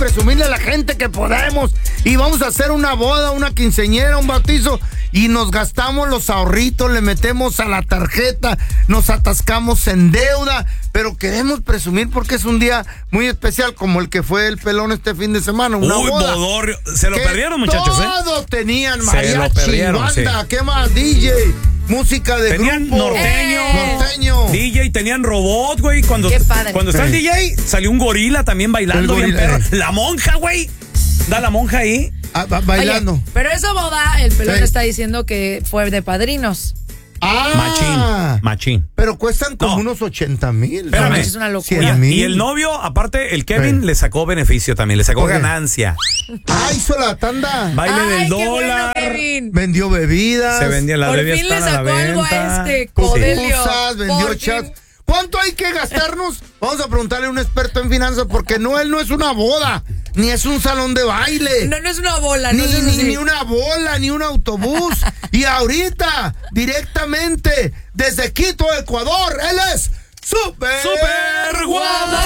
presumirle a la gente que podemos. Y vamos a hacer una boda, una quinceañera, un bautizo. Y nos gastamos los ahorritos, le metemos a la tarjeta, nos atascamos en deuda. Pero queremos presumir porque es un día muy especial, como el que fue el pelón este fin de semana. Una boda. Bodorrio. Se lo perdieron, muchachos, Todos tenían Se mariachi, lo perdieron, banda, sí. ¿qué más? DJ, música de Tenían grupo. norteño. DJ, tenían robot, güey. Cuando está el DJ, salió un gorila también bailando bien perro. La monja, güey. Da la monja ahí. Bailando. Oye, pero esa boda, el pelón está diciendo que fue de padrinos. Machín. Pero cuestan como unos 80,000. Espérame. Es una locura. Y el novio, aparte, el Kevin le sacó beneficio también, le sacó ganancia. Hizo la tanda. Baile del dólar. Bueno, vendió bebidas. Se vendía las bebidas. Por fin le para sacó la algo venta. a este Codelio. Cosas, vendió chats. ¿Cuánto hay que gastarnos? Vamos a preguntarle a un experto en finanzas, porque él no es una boda, ni es un salón de baile. No es una bola, ni una bola, ni un autobús. Y ahorita, directamente, desde Quito, Ecuador, él es Super Guamán.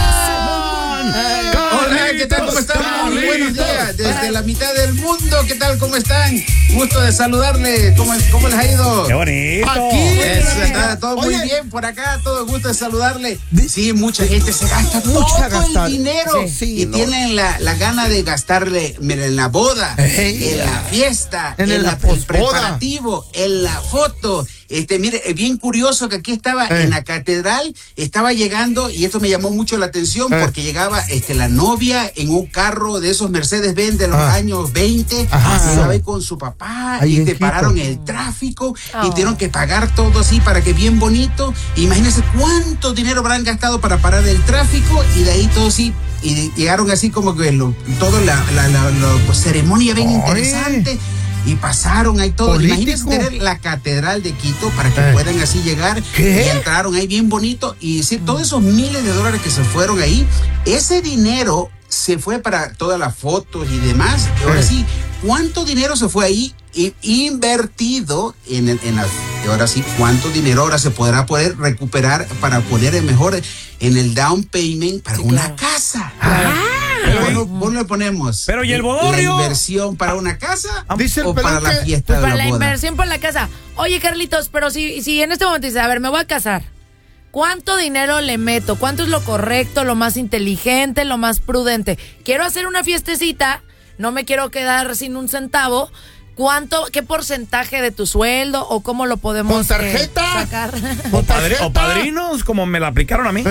Hola, ¿qué tal? ¿Cómo están? Muy buenos días. Desde la mitad del mundo, ¿qué tal? ¿Cómo están? Gusto de saludarle. ¿Cómo les ha ido? ¡Qué bonito! Aquí está todo muy bien por acá. Todo gusto de saludarle. Sí, mucha gente se gasta todo el dinero. Y tienen la gana de gastarle, mira, en la boda, en la fiesta, en el preparativo, en la foto. Mire, bien curioso que aquí estaba en la catedral, estaba llegando, y esto me llamó mucho la atención, porque llegaba la novia en un carro de esos Mercedes-Benz de los años 20, llegaba ahí con su papá, y te pararon el tráfico, y tuvieron que pagar todo así para que bien bonito. Imagínense cuánto dinero habrán gastado para parar el tráfico, y de ahí todo así, y llegaron así como que toda la ceremonia bien interesante. Y pasaron ahí todo. Imagínense tener la catedral de Quito para que puedan así llegar. Y entraron ahí bien bonito. Y sí, todos esos miles de dólares que se fueron ahí, ese dinero se fue para todas las fotos y demás. Ahora sí, ¿cuánto dinero se fue ahí invertido ahora sí, cuánto dinero ahora se podrá poder recuperar para poner mejor en el down payment para una casa? ¿Cómo le ponemos? Pero ¿y el bodorrio? ¿La inversión para una casa o para la fiesta de la boda? Para la inversión por la casa. Oye, Carlitos, pero si en este momento dices, a ver, me voy a casar, ¿cuánto dinero le meto? ¿Cuánto es lo correcto, lo más inteligente, lo más prudente? Quiero hacer una fiestecita, no me quiero quedar sin un centavo. ¿Qué porcentaje de tu sueldo o cómo lo podemos ¿con tarjeta? sacar? ¿O padrinos, como me la aplicaron a mí?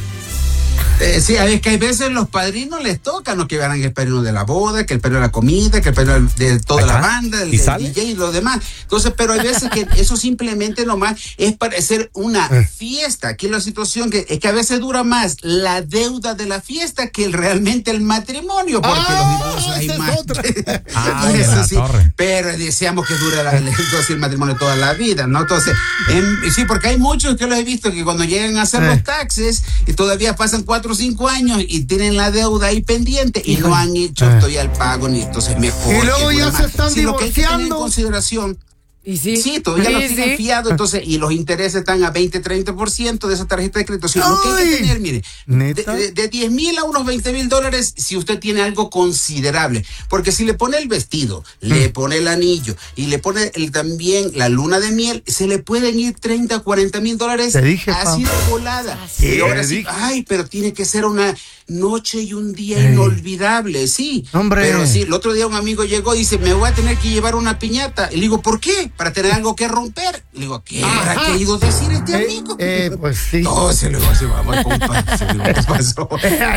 Sí, es que hay veces los padrinos les tocan los que verán el padrino de la boda, que el padrino de la comida, que el padrino de toda la banda, el DJ y lo demás. Entonces, pero hay veces que eso simplemente nomás es para hacer una fiesta. Aquí la situación es que a veces dura más la deuda de la fiesta que realmente el matrimonio, porque los divorcios hay más. Eso sí, pero deseamos que dure el matrimonio toda la vida, ¿no? Entonces, sí, porque hay muchos que lo he visto que cuando llegan a hacer los taxes y todavía pasan 4 o 5 años y tienen la deuda ahí pendiente y no han hecho todavía el pago, ni entonces mejor. Y luego ya se están divorciando. Lo que hay que tener en consideración. ¿Y sí? Todavía lo tienen fiado, entonces, y los intereses están a 20-30% de esa tarjeta de crédito. Lo que hay que tener, mire, de 10,000 a unos $20,000, si usted tiene algo considerable, porque si le pone el vestido, le pone el anillo y le pone también la luna de miel, se le pueden ir $30,000-$40,000 así de volada. Y ahora sí, pero tiene que ser una noche y un día inolvidable, sí. Hombre. Pero sí, el otro día un amigo llegó y dice, me voy a tener que llevar una piñata. Y le digo, ¿por qué? Para tener algo que romper. Le digo, ¿qué habrá querido decir este amigo? Pues sí. No, se lo vamos a compa. ¿Qué pasó?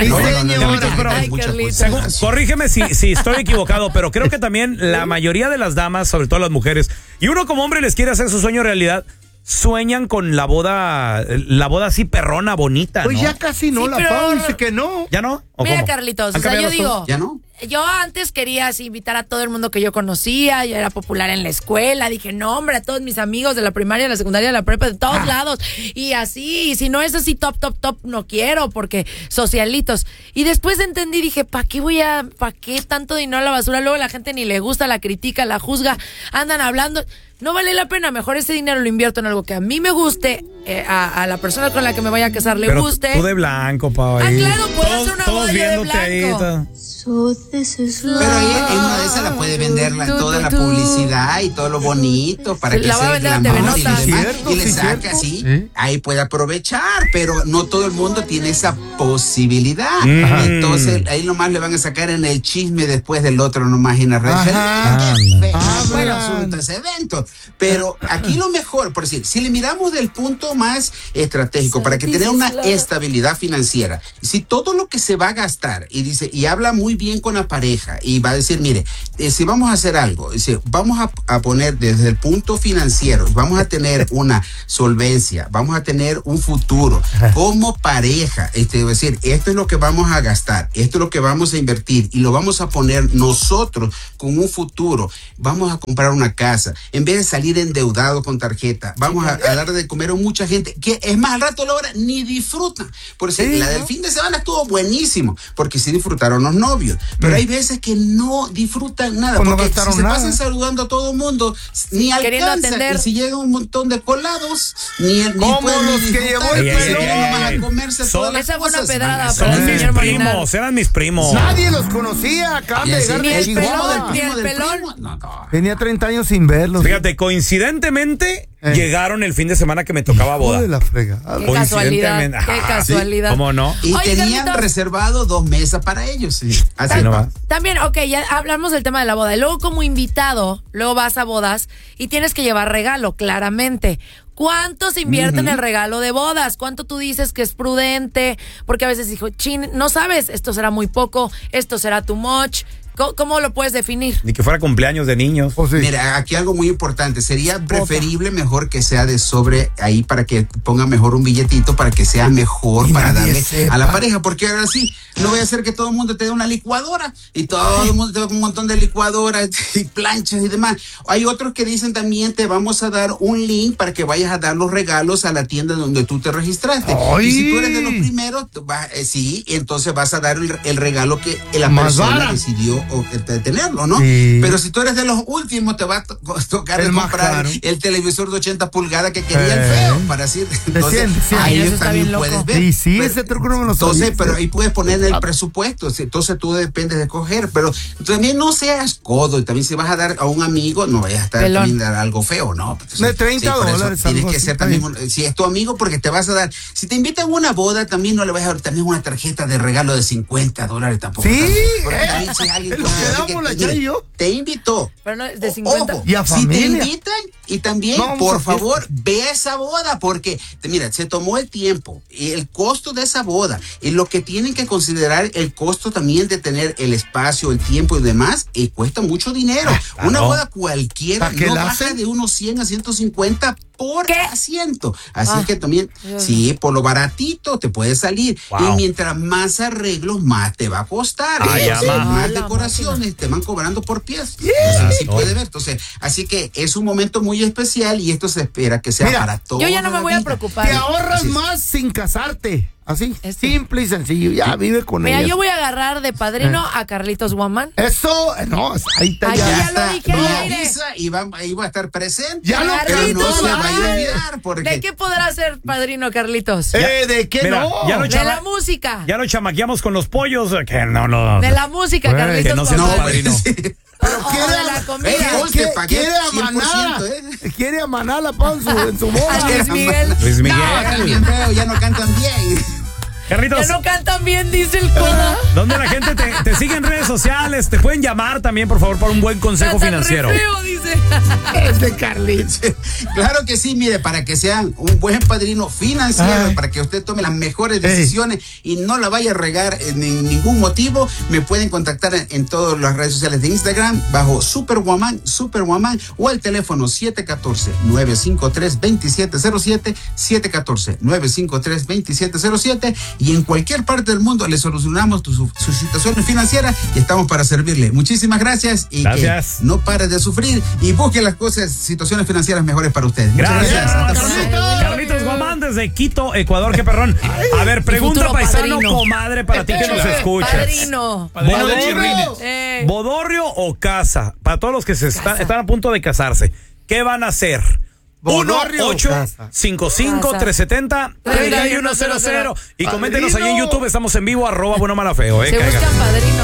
Corrígeme si estoy equivocado, pero creo que también la mayoría de las damas, sobre todo las mujeres, y uno como hombre les quiere hacer su sueño realidad, sueñan con la boda así perrona, bonita, pues ¿no? ya casi no, Sí, la pero... Pau dice que no. ¿Ya no? Mira, Carlitos, o sea, yo digo, ¿ya no? Yo antes quería así invitar a todo el mundo que yo conocía, yo era popular en la escuela, dije, no, hombre, a todos mis amigos de la primaria, de la secundaria, de la prepa, de todos lados, y así, y si no es así top, no quiero, porque socialitos. Y después entendí, dije, ¿para qué tanto dinero a la basura? Luego la gente ni le gusta, la critica, la juzga, andan hablando, no vale la pena, mejor ese dinero lo invierto en algo que a mí me guste, a la persona con la que me vaya a casar le guste. Tú de blanco, Pau. Claro, puedo hacer una boda de blanco. Pero ahí en una de esas la puede vender toda la publicidad y todo lo bonito para que sea el glamour y lo demás. Y le saca así, ahí puede aprovechar, pero no todo el mundo tiene esa posibilidad. Entonces ahí nomás le van a sacar en el chisme después del otro nomás en la red. Bueno, asunto ese evento. Pero aquí lo mejor, por decir, si le miramos del punto más estratégico, para que tener una estabilidad financiera, si todo lo que se va a gastar, y dice, y habla muy bien con la pareja, y va a decir, mire, si vamos a hacer algo, dice, vamos a poner desde el punto financiero, vamos a tener una solvencia, vamos a tener un futuro como pareja, es decir, esto es lo que vamos a gastar, esto es lo que vamos a invertir, y lo vamos a poner nosotros con un futuro. Vamos a comprar una casa, en vez de salir endeudado con tarjeta, vamos a dar de comer a mucha gente, que es más, al rato la hora ni disfrutan. Por eso la del fin de semana estuvo buenísimo, porque sí disfrutaron los novios, pero hay veces que no disfrutan nada, porque si se pasan saludando a todo el mundo, ni alcanza, y si llega un montón de colados, ni pueden los que llevó el pelón a comerse todas las esa cosas. fue una pedrada son para el mis señor primos, Marinal. eran mis primos. Nadie los conocía, acaban de llegar ni el de Chihuahua. pelón, ni el pelón. Tenía 30 años sin verlos. Fíjate, coincidentemente llegaron el fin de semana que me tocaba boda. De la fregada. Qué casualidad, qué casualidad. ¿Sí? ¿Cómo no? Y oye, tenían Carlitos, reservado 2 mesas para ellos. Sí. Así nomás. También, ya hablamos del tema de la boda. Y luego como invitado, luego vas a bodas y tienes que llevar regalo, claramente. ¿Cuánto se invierte en el regalo de bodas? ¿Cuánto tú dices que es prudente? Porque a veces dijo, no sabes, esto será muy poco, esto será too much. ¿Cómo lo puedes definir? Ni que fuera cumpleaños de niños. Sí. Mira, aquí algo muy importante. Sería preferible mejor que sea de sobre ahí para que ponga mejor un billetito para que sea mejor para darle a la pareja. Porque ahora sí, no voy a hacer que todo el mundo te dé una licuadora y todo el mundo te dé un montón de licuadoras y planchas y demás. Hay otros que dicen también te vamos a dar un link para que vayas a dar los regalos a la tienda donde tú te registraste. Y si tú eres de los primeros, sí, entonces vas a dar el regalo que la persona decidió tenerlo, ¿no? Sí. Pero si tú eres de los últimos, te va a tocar comprar el televisor de 80 pulgadas que quería el feo, para decir. Entonces, ahí eso también puedes ver. Sí, pero, ese truco no me lo entonces, pero ahí puedes poner el presupuesto. Entonces tú dependes de escoger. Pero también no seas codo. Y también si vas a dar a un amigo, no vayas a estar también dar algo feo, ¿no? Entonces, de $30. Tienes que ser también, si es tu amigo, porque te vas a dar. Si te invitan a una boda, también no le vas a dar también una tarjeta de regalo de $50 tampoco. Sí, porque también si alguien te invitó. Pero no, de 50. Ojo, y a si te familia invitan, y también, por favor, ve esa boda, porque, mira, se tomó el tiempo y el costo de esa boda, y lo que tienen que considerar el costo también de tener el espacio, el tiempo y demás, y cuesta mucho dinero. Una boda cualquiera no baja de unos 100 a 150 por asiento. Así que también, sí, por lo baratito te puede salir. Y mientras más arreglos, más te va a costar. Más decoraciones te van cobrando por pies. Así puede ver. Entonces, así que es un momento muy especial y esto se espera que sea para todos. Yo ya no me voy a preocupar. Te ahorras más sin casarte. Así, simple y sencillo. Ya vive con ella. Mira, yo voy a agarrar de padrino a Carlitos Guamán. Eso, no, ahí está. Ya lo dije al aire. Y va a estar presente. Ya lo pero no se va a olvidar. Porque... ¿De qué podrá ser padrino, Carlitos? ¿De qué? Mira, no? De la música. Ya lo chamaqueamos con los pollos. Que no. De la música, Carlitos. Que no sea padrino. Pero de la comida. Quiere a Maná. Quiere a Maná la panza en su boda. Luis Miguel. Luis Miguel. Ya no cantan bien. Carlitos, ya no cantan bien, dice el coda. ¿Dónde la gente te sigue en redes sociales? Te pueden llamar también, por favor, para un buen consejo financiero. Feo, dice. Es de Carlitos. Claro que sí, mire, para que sean un buen padrino financiero, para que usted tome las mejores decisiones y no la vaya a regar en ningún motivo, me pueden contactar en todas las redes sociales de Instagram bajo Superwoman, o al teléfono 714-953-2707, 714-953-2707, y en cualquier parte del mundo le solucionamos su situación financiera y estamos para servirle. Muchísimas gracias y que no pare de sufrir y busque las situaciones financieras mejores para usted. Gracias. Carlitos Guamán desde Quito, Ecuador. Qué perrón. A ver, pregunta paisano, comadre, para ti que nos escuchas. Padrino. ¿Bodorrio o casa? Para todos los que están a punto de casarse, ¿qué van a hacer? 1-855-370-3100. Y coméntenos ahí en YouTube, estamos en vivo, @buenomalafeo. Se buscan padrinos.